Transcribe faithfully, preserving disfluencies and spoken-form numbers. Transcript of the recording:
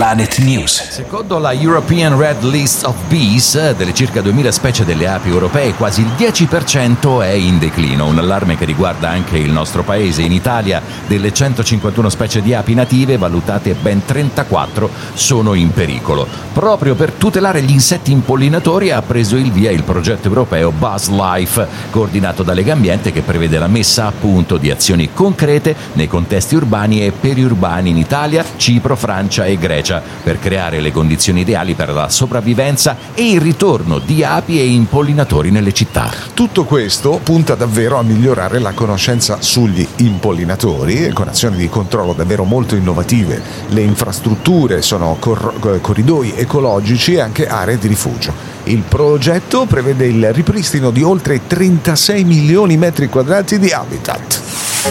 Planet News. Secondo la European Red List of Bees, delle circa duemila specie delle api europee, quasi il dieci per cento è in declino. Un allarme che riguarda anche il nostro paese. In Italia, delle centocinquantuno specie di api native, valutate ben trentaquattro sono in pericolo. Proprio per tutelare gli insetti impollinatori ha preso il via il progetto europeo BuzzLife, coordinato da Legambiente, che prevede la messa a punto di azioni concrete nei contesti urbani e periurbani in Italia, Cipro, Francia e Grecia, per creare le condizioni ideali per la sopravvivenza e il ritorno di api e impollinatori nelle città. Tutto questo punta davvero a migliorare la conoscenza sugli impollinatori, con azioni di controllo davvero molto innovative. Le infrastrutture sono cor- corridoi ecologici e anche aree di rifugio. Il progetto prevede il ripristino di oltre trentasei milioni di metri quadrati di habitat.